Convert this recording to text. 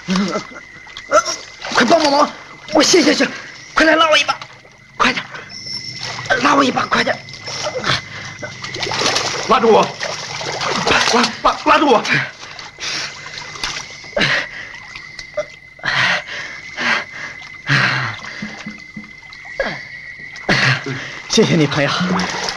快帮帮忙！我陷下去了，快来拉我一把，快点，拉我一把，快点！ 拉住我！拉住我！ 谢谢你，朋友。